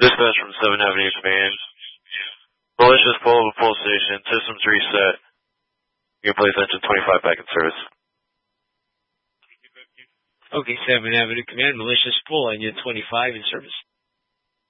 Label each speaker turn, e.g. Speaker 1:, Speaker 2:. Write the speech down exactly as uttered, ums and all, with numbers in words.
Speaker 1: Dispatch from seventh Avenue Command. Malicious pull of a pull station. Systems reset. You can place engine twenty-five back in service.
Speaker 2: Okay, seventh Avenue Command. Malicious pull. Engine twenty-five in service.